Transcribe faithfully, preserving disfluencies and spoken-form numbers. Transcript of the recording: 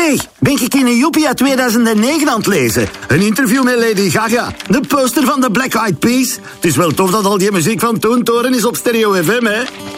Hey, ben ik in een Joepie uit tweeduizend negen aan het lezen? Een interview met Lady Gaga, de poster van de Black Eyed Peas. Het is wel tof dat al die muziek van toen toren is op Stereo F M, hè?